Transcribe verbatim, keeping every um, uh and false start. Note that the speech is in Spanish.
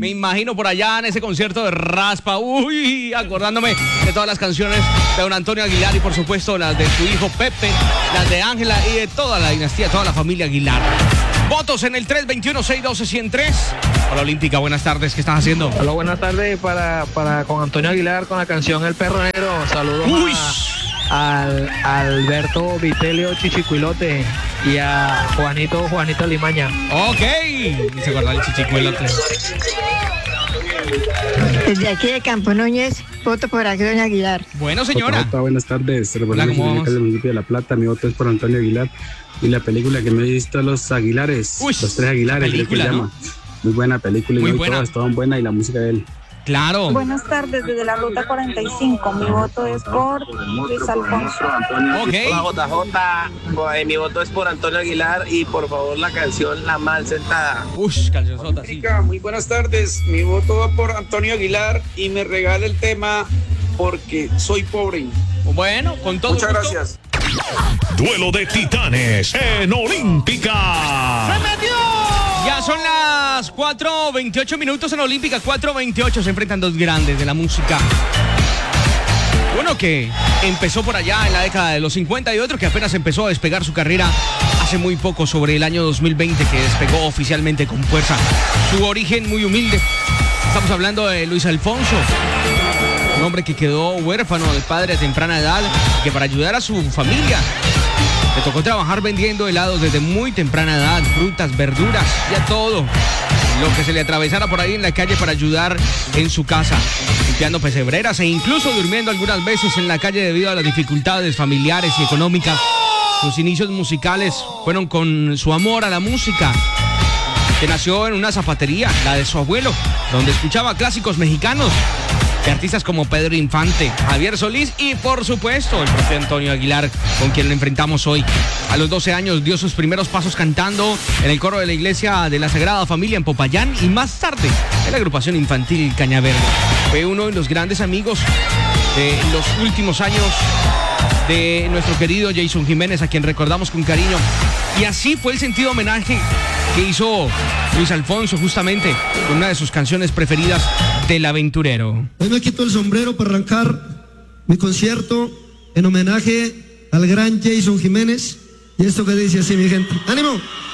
Me imagino por allá en ese concierto de Raspa, uy, acordándome de todas las canciones de don Antonio Aguilar y por supuesto las de su hijo Pepe, las de Ángela y de toda la dinastía, toda la familia Aguilar. Votos en el tres dos uno, seis uno dos, uno cero tres. Hola Olímpica, buenas tardes, ¿qué estás haciendo? Hola, buenas tardes para, para con Antonio Aguilar con la canción El Perro Negro. Saludos Uy. a, al, a Alberto Vitelio Chichicuilote y a Juanito Juanito Limaña. Ok, se acuerda el chichicuelote. Desde aquí de Campo Núñez, voto por Antonio Aguilar. Bueno, señora. Jota, Jota, buenas tardes. Hola, ¿cómo vamos? Del municipio de La Plata. Mi voto es por Antonio Aguilar. Y la película que me he visto, Los Aguilares. Uy, los tres Aguilares, creo que se película, llama. Muy buena película. Muy y buena. Todas, todas buena y la música de él. Claro. Buenas tardes, desde la ruta cuarenta y cinco. Mi voto es por Luis Alfonso. Ok. Hola J J, pues, mi voto es por Antonio Aguilar y por favor la canción La Mal Sentada. Ush, cancionzota, sí. Muy buenas tardes, mi voto va por Antonio Aguilar y me regala el tema Porque soy pobre. Bueno, con todo Muchas gusto. gracias. Duelo de titanes en Olímpica. Ya son las cuatro veintiocho minutos en Olímpica, cuatro veintiocho. Se enfrentan dos grandes de la música. Uno que empezó por allá en la década de los cincuenta y otro que apenas empezó a despegar su carrera hace muy poco, sobre el año dos mil veinte, que despegó oficialmente con fuerza. Su origen muy humilde. Estamos hablando de Luis Alfonso, un hombre que quedó huérfano de padre a temprana edad, que para ayudar a su familia le tocó trabajar vendiendo helados desde muy temprana edad, frutas, verduras, ya todo lo que se le atravesara por ahí en la calle para ayudar en su casa, limpiando pesebreras e incluso durmiendo algunas veces en la calle debido a las dificultades familiares y económicas. Sus inicios musicales fueron con su amor a la música, que nació en una zapatería, la de su abuelo, donde escuchaba clásicos mexicanos de artistas como Pedro Infante, Javier Solís y por supuesto el propio Antonio Aguilar, con quien lo enfrentamos hoy. A los doce años dio sus primeros pasos cantando en el coro de la iglesia de la Sagrada Familia en Popayán y más tarde en la agrupación infantil Cañaverde. Fue uno de los grandes amigos de los últimos años de nuestro querido Jason Jiménez, a quien recordamos con cariño. Y así fue el sentido homenaje que hizo Luis Alfonso justamente con una de sus canciones preferidas del aventurero. Hoy me quito el sombrero para arrancar mi concierto en homenaje al gran Jason Jiménez. Y esto que dice así, mi gente. ¡Ánimo!